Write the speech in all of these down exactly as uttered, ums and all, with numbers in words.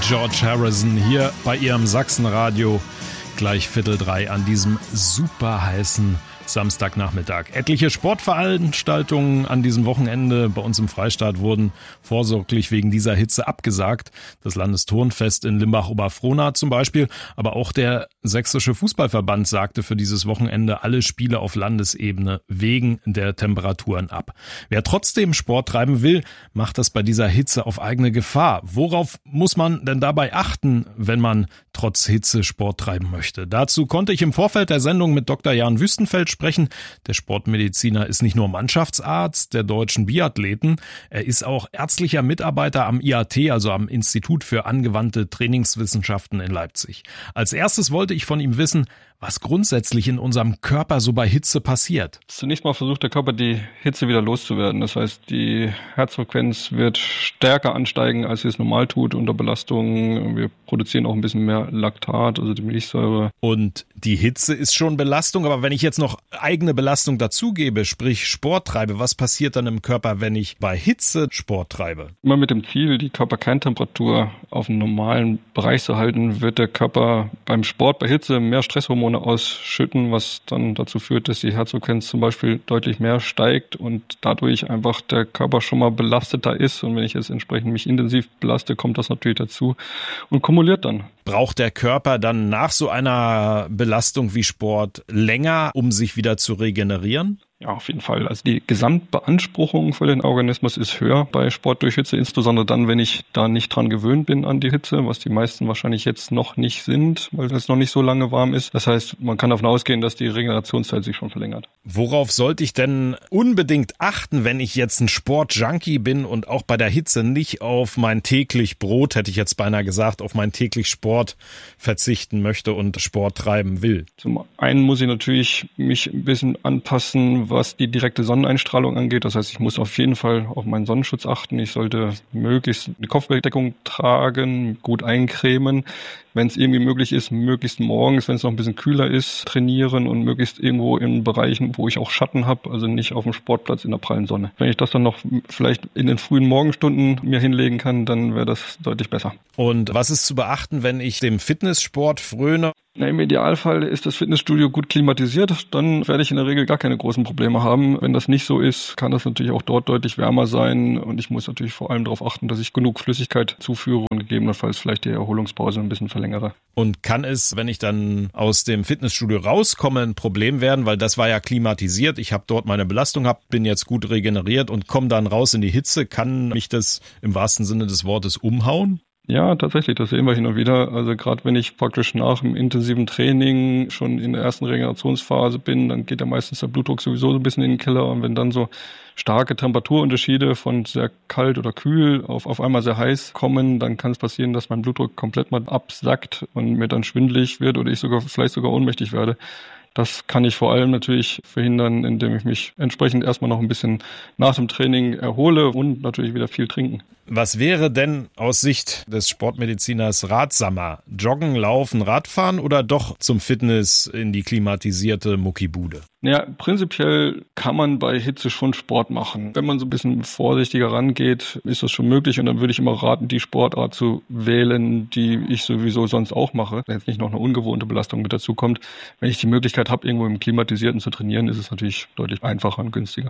George Harrison hier bei Ihrem Sachsenradio, gleich Viertel drei an diesem super heißen Samstagnachmittag. Etliche Sportveranstaltungen an diesem Wochenende bei uns im Freistaat wurden vorsorglich wegen dieser Hitze abgesagt. Das Landesturnfest in Limbach-Oberfrohna zum Beispiel, aber auch der Sächsische Fußballverband sagte für dieses Wochenende alle Spiele auf Landesebene wegen der Temperaturen ab. Wer trotzdem Sport treiben will, macht das bei dieser Hitze auf eigene Gefahr. Worauf muss man denn dabei achten, wenn man trotz Hitze Sport treiben möchte? Dazu konnte ich im Vorfeld der Sendung mit Doktor Jan Wüstenfeld sprechen. Der Sportmediziner ist nicht nur Mannschaftsarzt der deutschen Biathleten, er ist auch ärztlicher Mitarbeiter am I A T, also am Institut für angewandte Trainingswissenschaften in Leipzig. Als erstes wollte ich von ihm wissen, was grundsätzlich in unserem Körper so bei Hitze passiert. Zunächst mal versucht der Körper, die Hitze wieder loszuwerden. Das heißt, die Herzfrequenz wird stärker ansteigen, als sie es normal tut unter Belastung. Wir produzieren auch ein bisschen mehr Laktat, also die Milchsäure. Und die Hitze ist schon Belastung, aber wenn ich jetzt noch eigene Belastung dazugebe, sprich Sport treibe, was passiert dann im Körper, wenn ich bei Hitze Sport treibe? Immer mit dem Ziel, die Körperkerntemperatur auf einem normalen Bereich zu halten, wird der Körper beim Sport bei Hitze mehr Stresshormone ausschütten, was dann dazu führt, dass die Herzfrequenz zum Beispiel deutlich mehr steigt und dadurch einfach der Körper schon mal belasteter ist. Und wenn ich jetzt entsprechend mich intensiv belaste, kommt das natürlich dazu und kumuliert dann. Braucht der Körper dann nach so einer Belastung wie Sport länger, um sich wieder zu regenerieren? Ja, auf jeden Fall. Also die Gesamtbeanspruchung für den Organismus ist höher bei Sport durch Hitze, insbesondere dann, wenn ich da nicht dran gewöhnt bin an die Hitze, was die meisten wahrscheinlich jetzt noch nicht sind, weil es noch nicht so lange warm ist. Das heißt, man kann davon ausgehen, dass die Regenerationszeit sich schon verlängert. Worauf sollte ich denn unbedingt achten, wenn ich jetzt ein Sportjunkie bin und auch bei der Hitze nicht auf mein täglich Brot, hätte ich jetzt beinahe gesagt, auf mein täglich Sport verzichten möchte und Sport treiben will? Zum einen muss ich natürlich mich ein bisschen anpassen, was die direkte Sonneneinstrahlung angeht. Das heißt, ich muss auf jeden Fall auf meinen Sonnenschutz achten. Ich sollte möglichst eine Kopfbedeckung tragen, gut eincremen. Wenn es irgendwie möglich ist, möglichst morgens, wenn es noch ein bisschen kühler ist, trainieren und möglichst irgendwo in Bereichen, wo ich auch Schatten habe, also nicht auf dem Sportplatz in der prallen Sonne. Wenn ich das dann noch vielleicht in den frühen Morgenstunden mir hinlegen kann, dann wäre das deutlich besser. Und was ist zu beachten, wenn ich dem Fitnesssport fröne? Na, im Idealfall ist das Fitnessstudio gut klimatisiert, dann werde ich in der Regel gar keine großen Probleme haben. Wenn das nicht so ist, kann das natürlich auch dort deutlich wärmer sein und ich muss natürlich vor allem darauf achten, dass ich genug Flüssigkeit zuführe und gegebenenfalls vielleicht die Erholungspause ein bisschen verlängere. Und kann es, wenn ich dann aus dem Fitnessstudio rauskomme, ein Problem werden, weil das war ja klimatisiert, ich habe dort meine Belastung gehabt, bin jetzt gut regeneriert und komme dann raus in die Hitze, kann mich das im wahrsten Sinne des Wortes umhauen? Ja, tatsächlich, das sehen wir hin und wieder. Also gerade wenn ich praktisch nach dem intensiven Training schon in der ersten Regenerationsphase bin, dann geht ja meistens der Blutdruck sowieso so ein bisschen in den Keller. Und wenn dann so starke Temperaturunterschiede von sehr kalt oder kühl auf auf einmal sehr heiß kommen, dann kann es passieren, dass mein Blutdruck komplett mal absackt und mir dann schwindelig wird oder ich sogar vielleicht sogar ohnmächtig werde. Das kann ich vor allem natürlich verhindern, indem ich mich entsprechend erstmal noch ein bisschen nach dem Training erhole und natürlich wieder viel trinken. Was wäre denn aus Sicht des Sportmediziners ratsamer? Joggen, Laufen, Radfahren oder doch zum Fitness in die klimatisierte Muckibude? Ja, prinzipiell kann man bei Hitze schon Sport machen. Wenn man so ein bisschen vorsichtiger rangeht, ist das schon möglich und dann würde ich immer raten, die Sportart zu wählen, die ich sowieso sonst auch mache. Wenn jetzt nicht noch eine ungewohnte Belastung mit dazu kommt. Wenn ich die Möglichkeit habe, irgendwo im Klimatisierten zu trainieren, ist es natürlich deutlich einfacher und günstiger.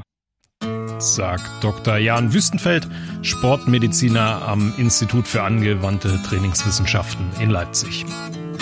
Sagt Doktor Jan Wüstenfeld, Sportmediziner am Institut für angewandte Trainingswissenschaften in Leipzig.